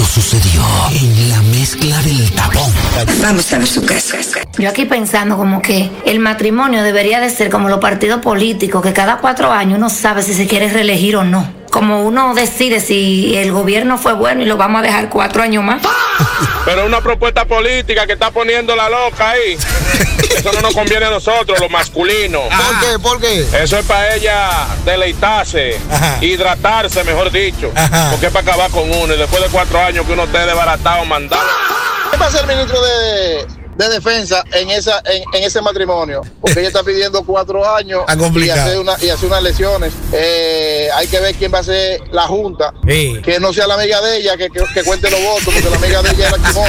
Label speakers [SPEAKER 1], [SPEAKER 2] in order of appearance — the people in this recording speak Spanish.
[SPEAKER 1] sucedió en la mezcla del tapón.
[SPEAKER 2] Vamos a ver su casa.
[SPEAKER 3] Yo aquí pensando como que el matrimonio debería de ser como los partidos políticos, que cada 4 años uno sabe si se quiere reelegir o no. Como uno decide si el gobierno fue bueno y lo vamos a dejar 4 años más.
[SPEAKER 4] Pero una propuesta política que está poniendo la loca ahí. Eso no nos conviene a nosotros, los masculinos.
[SPEAKER 5] ¿Por qué? ¿Por qué?
[SPEAKER 4] Eso es para ella deleitarse, hidratarse, mejor dicho. Porque es para acabar con uno. Y después de 4 años que uno esté desbaratado, mandado.
[SPEAKER 5] ¿Qué va a ser el ministro de Defensa en ese matrimonio? Porque ella está pidiendo 4 años y hacer unas elecciones. Hay que ver quién va a ser la junta. Sí. Que no sea la amiga de ella que cuente los votos, porque la amiga de ella es la que